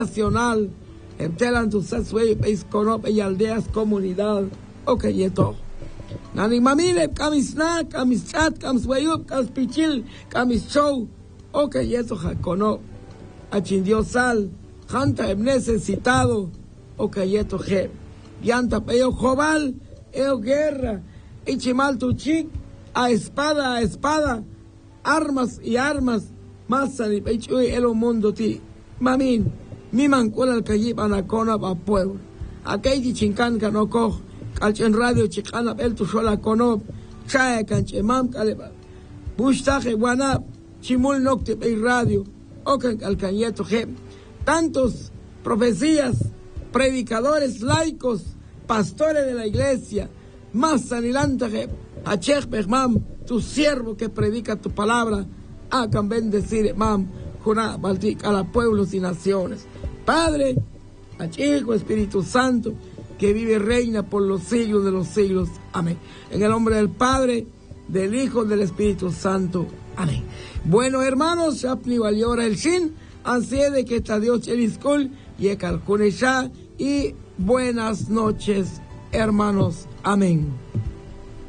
nacional, en telan tu sasway, país conop y aldeas, comunidad, ok, y esto. Nani mamile, kamisna, kamischat, kamswayup, kamspichil, kamishow, ok, y esto jaconop, achindio sal, janta em necesitado, ok, y esto je, yanta peyo jobal, eo guerra, ichimal tu chic, a espada, armas y armas, masan y pechuy el mundo ti, mamin, mi mancuela al callip anacona pa pueblo, aquel chincan no cojo, calchen radio chicana el tu sola conop, chae canche mam caleba, bushtaje guanap, chimul nocte pey radio, ocan alcañeto je, tantos profecías, predicadores laicos, pastores de la iglesia, más sanilanta je, achech mam, tu siervo que predica tu palabra, hagan bendecir mam, juna baltic a los pueblos y naciones. Padre, a Hijo, Espíritu Santo, que vive y reina por los siglos de los siglos. Amén. En el nombre del Padre, del Hijo, del Espíritu Santo. Amén. Bueno, hermanos, Shapni Valiora el Shin, así de que está Dios Cheliskul y Ekalkunesha, y buenas noches, hermanos. Amén.